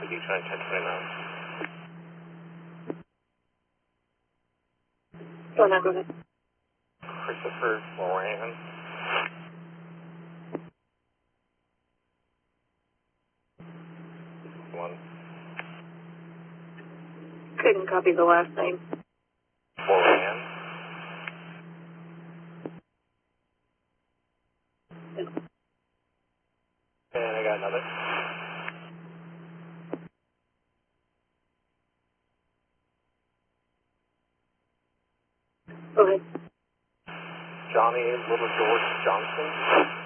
Beach 1029. Oh, no, go ahead. Christopher Moran. One. Couldn't copy the last name. Moran. And I got another. Go ahead. Johnny Little George Johnson.